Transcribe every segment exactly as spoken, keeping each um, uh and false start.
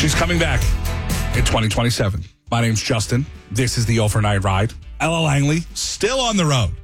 She's coming back in twenty twenty-seven. My name's Justin. This is the Overnight Ride. Ella Langley, still on the road.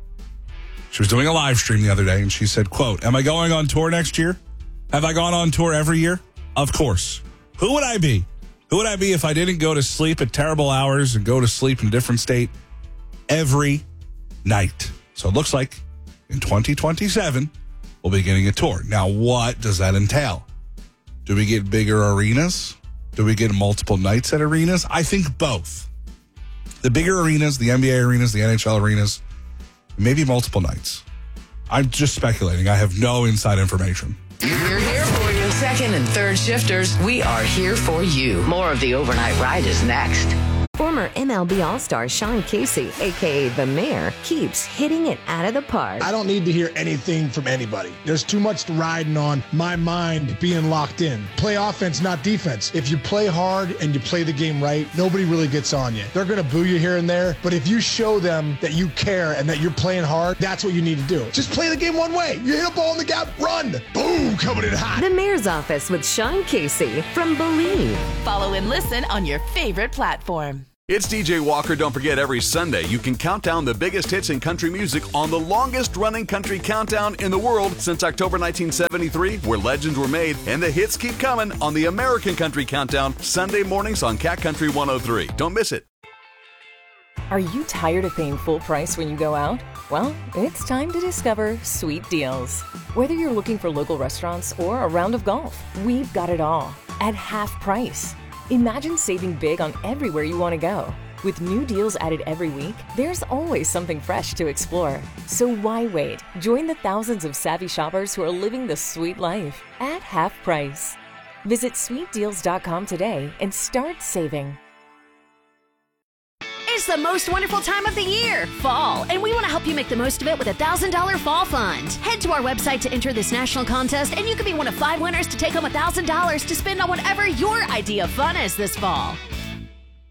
She was doing a live stream the other day, and she said, quote, am I going on tour next year? Have I gone on tour every year? Of course. Who would I be? Who would I be if I didn't go to sleep at terrible hours and go to sleep in a different state every night? So it looks like in twenty twenty-seven, we'll be getting a tour. Now, what does that entail? Do we get bigger arenas? Do we get multiple nights at arenas? I think both. The bigger arenas, the N B A arenas, the N H L arenas, maybe multiple nights. I'm just speculating. I have no inside information. We're here for you. Second and third shifters, we are here for you. More of the Overnight Ride is next. Former M L B All-Star Sean Casey, a k a. The Mayor, keeps hitting it out of the park. I don't need to hear anything from anybody. There's too much riding on my mind being locked in. Play offense, not defense. If you play hard and you play the game right, nobody really gets on you. They're going to boo you here and there, but if you show them that you care and that you're playing hard, that's what you need to do. Just play the game one way. You hit a ball in the gap, run. Boom, coming in hot. The Mayor's Office with Sean Casey from Believe. Follow and listen on your favorite platform. It's D J Walker. Don't forget, every Sunday you can count down the biggest hits in country music on the longest-running country countdown in the world since October nineteen seventy-three, where legends were made, and the hits keep coming on the American Country Countdown, Sunday mornings on Cat Country one oh three. Don't miss it. Are you tired of paying full price when you go out? Well, it's time to discover Sweet Deals. Whether you're looking for local restaurants or a round of golf, we've got it all at half price. Imagine saving big on everywhere you want to go. With new deals added every week, there's always something fresh to explore. So why wait? Join the thousands of savvy shoppers who are living the sweet life at half price. Visit sweet deals dot com today and start saving. It's the most wonderful time of the year, fall, and we want to help you make the most of it with a one thousand dollars Fall Fund. Head to our website to enter this national contest, and you could be one of five winners to take home one thousand dollars to spend on whatever your idea of fun is this fall.